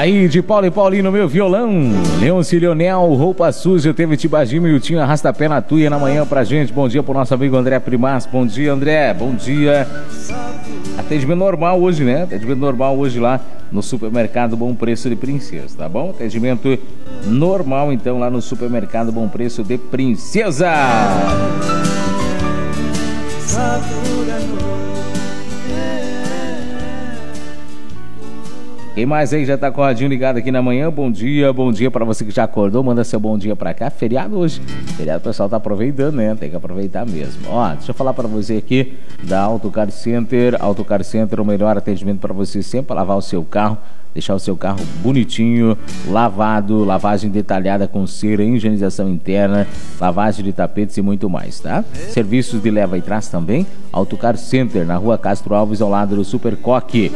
Aí, de Paulo e Paulinho no meu violão. Leôncio e Leonel, roupa suja, teve Tibagimo e o Tinho arrasta-pé na tuia na manhã pra gente. Bom dia pro nosso amigo André Primas. Bom dia, André. Bom dia. Atendimento normal hoje, né? Atendimento normal hoje lá no supermercado Bom Preço de Princesa, tá bom? Atendimento normal, então, lá no supermercado Bom Preço de Princesa. Quem mais aí já tá com o radinho ligado aqui na manhã? Bom dia pra você que já acordou, manda seu bom dia pra cá. Feriado hoje, feriado o pessoal tá aproveitando, né? Tem que aproveitar mesmo. Ó, deixa eu falar pra você aqui da Autocar Center. Autocar Center, o melhor atendimento pra você sempre, lavar o seu carro, deixar o seu carro bonitinho, lavado, lavagem detalhada com cera, higienização interna, lavagem de tapetes e muito mais, tá? Serviços de leva e trás também. Autocar Center, na rua Castro Alves, ao lado do Super Coque,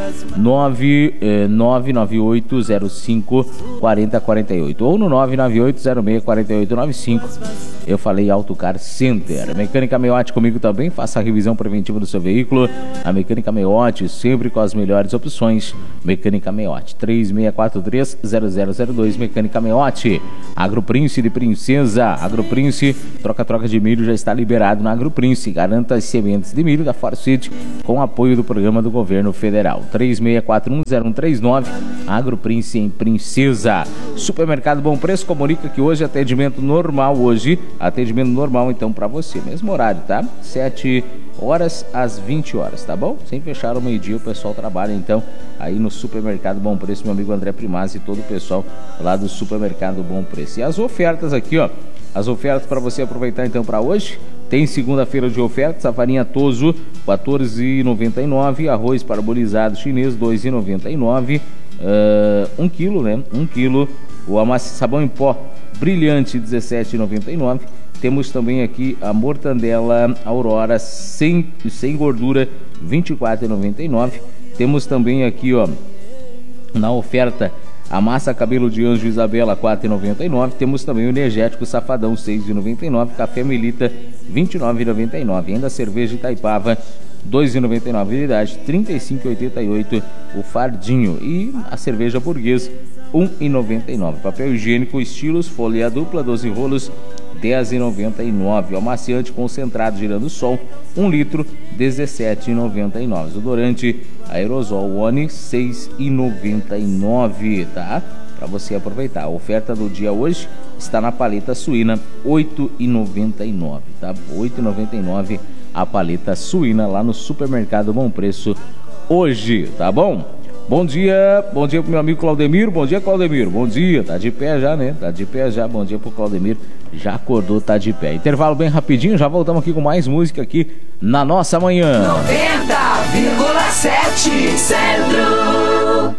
99805-4048 ou no 99806-4895. Eu falei Autocar Center. Mecânica Meiotti comigo também, faça a revisão preventiva do seu veículo. A Mecânica Meiotti, sempre com as melhores opções. Mecânica Meiotti, 3643-0002. Mecânica Meiotti. Agroprince de Princesa. Agroprince, troca de milho já está liberado na Agroprince. Garanta as sementes de milho da Forsyth com apoio do programa do governo federal. 36410139. Agroprince em Princesa. Supermercado Bom Preço comunica que hoje atendimento normal atendimento normal então para você, mesmo horário, tá? 7 horas às 20 horas, tá bom? Sem fechar ao meio-dia, o pessoal trabalha então aí no Supermercado Bom Preço, meu amigo André Primaz e todo o pessoal lá do Supermercado Bom Preço. E as ofertas aqui, ó, as ofertas para você aproveitar então para hoje. Tem segunda-feira de ofertas, a farinha Toso, R$14,99, arroz parabolizado chinês, R$2,99, 1 quilo, né? 1 quilo, o sabão em pó brilhante, R$17,99. Temos também aqui a mortandela Aurora sem gordura, R$24,99. Temos também aqui, ó, na oferta, a massa cabelo de Anjo Isabela, R$4,99. Temos também o energético Safadão, R$6,99. Café Melita, R$29,99. Ainda a cerveja Itaipava, R$2,99 de idade, R$35,88 o fardinho. E a cerveja Burguesa, R$1,99. Papel higiênico Estilos, folha dupla, 12 rolos, R$10,99. O amaciante concentrado Girando Sol, 1 litro, R$17,99. Desodorante Aerosol One, R$6,99, tá? Para você aproveitar. A oferta do dia hoje está na paleta suína, R$8,99, tá? R$8,99 a paleta suína lá no Supermercado Bom Preço hoje, tá bom? Bom dia pro meu amigo Claudemiro. Bom dia, Claudemiro. Bom dia, tá de pé já, né? Tá de pé já. Bom dia pro Claudemiro. Já acordou, tá de pé. Intervalo bem rapidinho, já voltamos aqui com mais música aqui na nossa manhã. 90,7 Centro.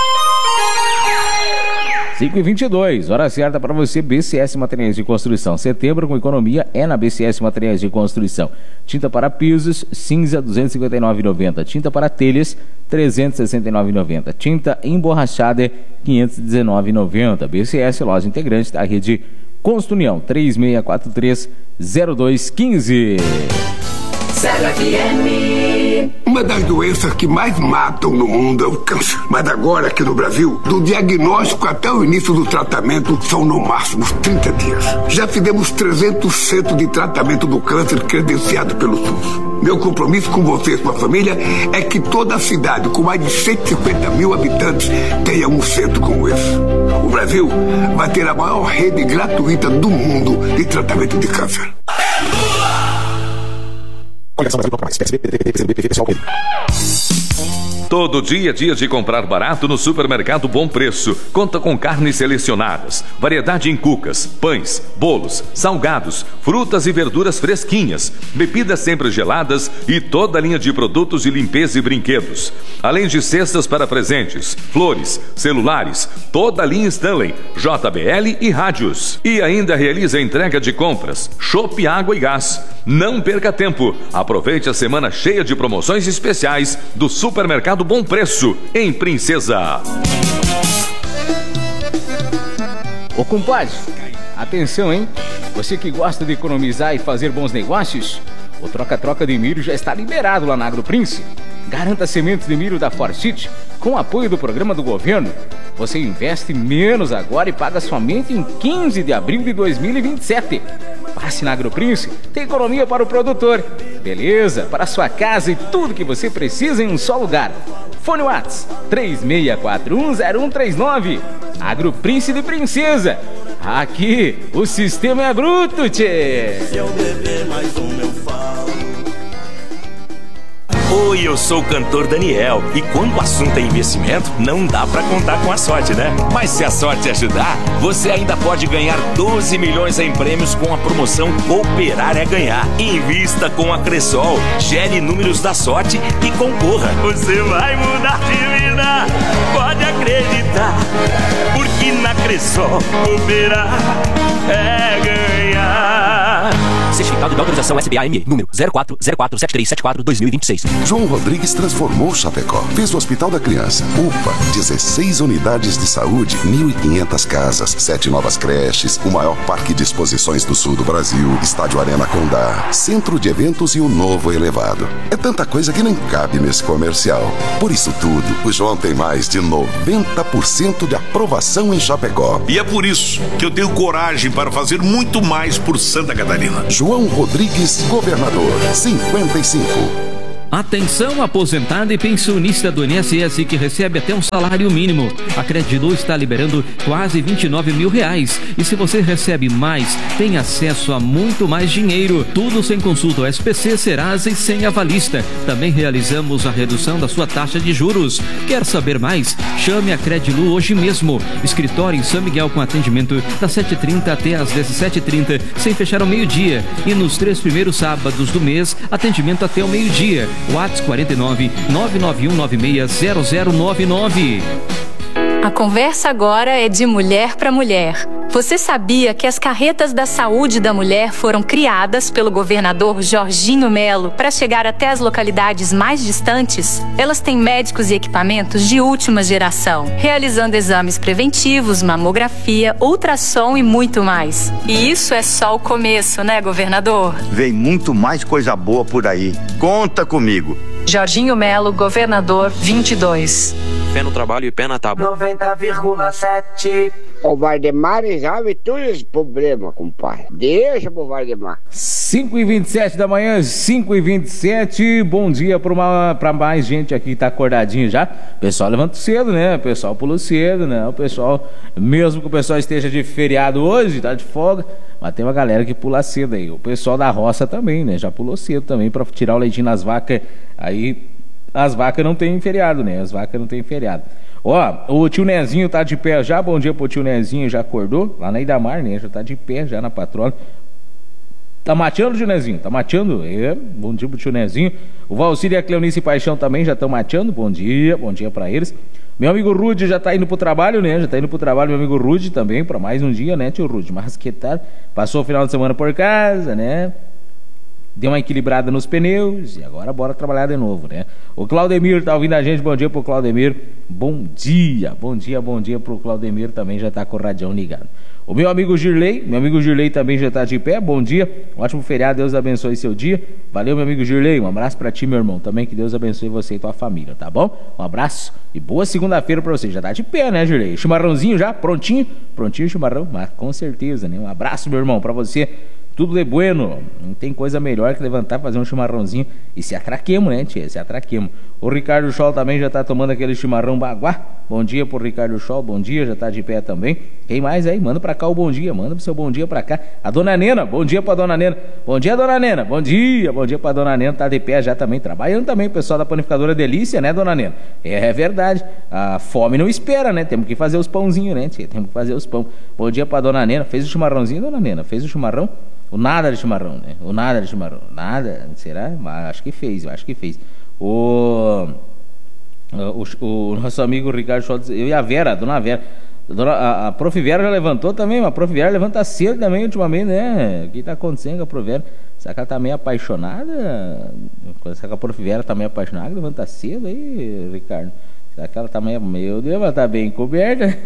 5h22, hora certa para você, BCS Materiais de Construção. Setembro com economia é na BCS Materiais de Construção. Tinta para pisos, cinza, R$ 259,90. Tinta para telhas, R$ 369,90. Tinta emborrachada, R$ 519,90. BCS, loja integrante da rede Construnião, 3643-0215. Uma das doenças que mais matam no mundo é o câncer. Mas agora, aqui no Brasil, do diagnóstico até o início do tratamento, são no máximo 30 dias. Já fizemos 300 centros de tratamento do câncer credenciado pelo SUS. Meu compromisso com você e sua família é que toda a cidade, com mais de 150 mil habitantes, tenha um centro como esse. O Brasil vai ter a maior rede gratuita do mundo de tratamento de câncer. Coligação Brasil Toca Mais, PSB, PSDB, pessoal. Todo dia é dia de comprar barato no Supermercado Bom Preço. Conta com carnes selecionadas, variedade em cucas, pães, bolos, salgados, frutas e verduras fresquinhas, bebidas sempre geladas e toda a linha de produtos de limpeza e brinquedos. Além de cestas para presentes, flores, celulares, toda a linha Stanley, JBL e rádios. E ainda realiza a entrega de compras, chopp, água e gás. Não perca tempo. Aproveite a semana cheia de promoções especiais do Supermercado Bom Preço, em Princesa. Ô compadre, atenção, hein? Você que gosta de economizar e fazer bons negócios, o troca-troca de milho já está liberado lá na Agroprince. Garanta sementes de milho da Forsyth com apoio do programa do governo. Você investe menos agora e paga somente em 15 de abril de 2027. Passe na AgroPrince, tem economia para o produtor, beleza para a sua casa e tudo que você precisa em um só lugar. Fone Whats 36410139. AgroPrince de Princesa. Aqui o sistema é bruto, tchê. Se eu beber mais eu falo. Oi, eu sou o cantor Daniel e quando o assunto é investimento, não dá pra contar com a sorte, né? Mas se a sorte ajudar, você ainda pode ganhar 12 milhões em prêmios com a promoção Cooperar é Ganhar. Invista com a Cressol, gere números da sorte e concorra. Você vai mudar de vida, pode acreditar, porque na Cressol cooperar é ganhar. Certificado de autorização SBA-ME, número 04047374-2026. João Rodrigues transformou Chapecó. Fez o Hospital da Criança, UPA, 16 unidades de saúde, 1.500 casas, 7 novas creches, o maior parque de exposições do sul do Brasil, Estádio Arena Condá, centro de eventos e o novo elevado. É tanta coisa que nem cabe nesse comercial. Por isso tudo, o João tem mais de 90% de aprovação em Chapecó. E é por isso que eu tenho coragem para fazer muito mais por Santa Catarina. João Rodrigues, governador, 55. Atenção, aposentado e pensionista do INSS que recebe até um salário mínimo. A Credilu está liberando quase 29 mil reais. E se você recebe mais, tem acesso a muito mais dinheiro. Tudo sem consulta ao SPC, Serasa e sem avalista. Também realizamos a redução da sua taxa de juros. Quer saber mais? Chame a Credilu hoje mesmo. Escritório em São Miguel com atendimento das 7h30 até às 17h30, sem fechar ao meio-dia. E nos 3 primeiros sábados do mês, atendimento até o meio-dia. WhatsApp 49 99196 0099. A conversa agora é de mulher para mulher. Você sabia que as carretas da saúde da mulher foram criadas pelo governador Jorginho Melo para chegar até as localidades mais distantes? Elas têm médicos e equipamentos de última geração, realizando exames preventivos, mamografia, ultrassom e muito mais. E isso é só o começo, né, governador? Vem muito mais coisa boa por aí. Conta comigo. Jorginho Melo, governador 22. Fé no trabalho e pé na tábua. 90,7. O Valdemar resolve todos os problemas, compadre. Deixa pro Valdemar. 5h27 da manhã, 5h27. Bom dia pra mais gente aqui que tá acordadinho já. O pessoal levanta cedo, né? O pessoal pula cedo, né? O pessoal, mesmo que o pessoal esteja de feriado hoje, tá de folga, mas tem uma galera que pula cedo aí. O pessoal da roça também, né? Já pulou cedo também pra tirar o leitinho nas vacas. Aí as vacas não tem feriado, né? As vacas não tem feriado. Ó, o tio Nezinho tá de pé já. Bom dia pro tio Nezinho, já acordou lá na Idamar, né? Já tá de pé já na patrola. Tá mateando, tio Nezinho? Tá mateando? É, bom dia pro tio Nezinho. O Valcir e a Cleonice Paixão também já estão mateando. Bom dia pra eles. Meu amigo Rude já tá indo pro trabalho, né? Já tá indo pro trabalho, meu amigo Rude também, pra mais um dia, né, tio Rude? Mas que tal? Passou o final de semana por casa, né? Deu uma equilibrada nos pneus e agora bora trabalhar de novo, né? O Claudemir tá ouvindo a gente, bom dia pro Claudemir. Bom dia pro Claudemir também, já tá com o radião ligado. O meu amigo Girley também já tá de pé, bom dia, um ótimo feriado, Deus abençoe seu dia. Valeu, meu amigo Girley, um abraço pra ti, meu irmão, também que Deus abençoe você e tua família, tá bom? Um abraço e boa segunda-feira pra você. Já tá de pé, né, Girley? Chimarrãozinho já, prontinho o chimarrão, mas com certeza, né? Um abraço, meu irmão, pra você. Tudo de bueno, não tem coisa melhor que levantar, fazer um chimarrãozinho e se atraquemos, né, tia? Se atraquemos. O Ricardo Scholl também já tá tomando aquele chimarrão baguá. Bom dia pro Ricardo Scholl, bom dia, já tá de pé também. Quem mais aí? Manda pra cá o bom dia, manda pro seu bom dia pra cá. A dona Nena, bom dia pra dona Nena. Bom dia, dona Nena, bom dia pra dona Nena, tá de pé já também, trabalhando também, o pessoal da panificadora Delícia, né, dona Nena? É verdade, a fome não espera, né? Temos que fazer os pãozinhos, né, tia? Temos que fazer os pão. Bom dia pra dona Nena, fez o chimarrãozinho, dona Nena? Fez o chimarrão? O nada de chimarrão, né? O nada de chimarrão. Nada? Será? Acho que fez. O nosso amigo Ricardo Schultz, eu e a Vera, a dona Vera. A Prof. Vera já levantou também, mas a Prof. Vera levanta cedo também ultimamente, né? O que tá acontecendo com a Prof. Vera? Será que ela tá meio apaixonada? Será que a Prof. Vera tá meio apaixonada? Levanta cedo aí, Ricardo? Será que ela tá meio... Meu Deus, ela tá bem coberta.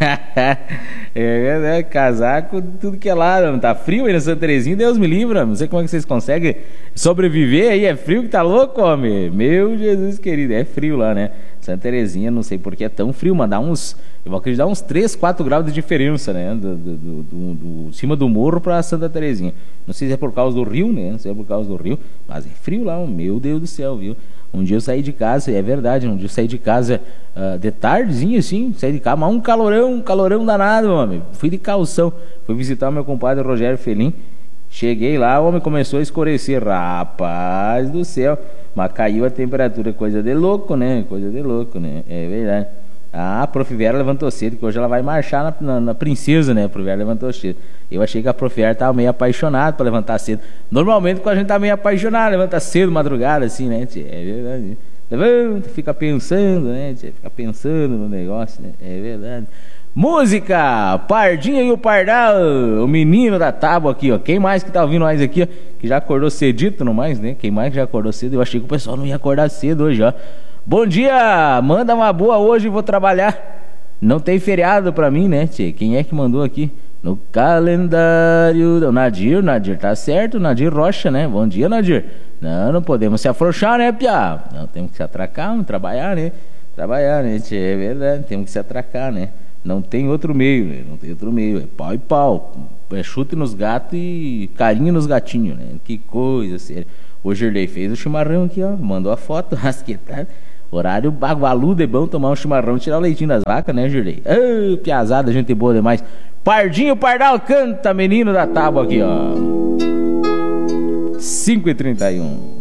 Casaco, tudo que é lá. Não tá frio aí na Santa Terezinha, Deus me livra. Não sei como é que vocês conseguem sobreviver aí. É frio que tá louco, homem. Meu Jesus querido, é frio lá, né? Santa Terezinha, não sei porque é tão frio, mas eu vou acreditar uns 3, 4 graus de diferença, né? Do cima do morro pra Santa Terezinha. Não sei se é por causa do rio, né? Não sei se é por causa do rio, mas é frio lá, meu Deus do céu, viu? Um dia eu saí de casa, é verdade, um dia eu saí de casa de tardezinha, assim, saí de casa, mas um calorão danado, homem. Fui de calção, fui visitar o meu compadre Rogério Felim. Cheguei lá, o homem começou a escurecer, rapaz do céu, mas caiu a temperatura, coisa de louco, né? É verdade. A Prof. Vera levantou cedo, que hoje ela vai marchar na Princesa, né? A Prof. Vera levantou cedo. Eu achei que a Prof. Vera tava meio apaixonada pra levantar cedo. Normalmente quando a gente tá meio apaixonado, levanta cedo, madrugada, assim, né? É verdade. Levanta, fica pensando, né? Fica pensando no negócio, né? É verdade. Música, Pardinha e o Pardal, o menino da tábua aqui, ó. Quem mais que tá ouvindo mais aqui, ó? Que já acordou cedito, não mais, né? Quem mais que já acordou cedo? Eu achei que o pessoal não ia acordar cedo hoje, ó. Bom dia, manda uma boa hoje, vou trabalhar. Não tem feriado pra mim, né, tchê? Quem é que mandou aqui? No calendário... O Nadir, tá certo, Nadir Rocha, né? Bom dia, Nadir. Não podemos se afrouxar, né, piá? Não, temos que se atracar, vamos trabalhar, né? Tchê, é verdade, temos que se atracar, né? Não tem outro meio, né? Não tem outro meio, é pau e pau. É chute nos gatos e carinho nos gatinhos, né? Que coisa séria. O Girley fez o chimarrão aqui, ó. Mandou a foto, rasquetada. Horário bagualudo, é bom tomar um chimarrão e tirar o leitinho das vacas, né, Girley? Piazada, gente boa demais. Pardinho, Pardal, canta, menino da tábua aqui, ó. 5h31.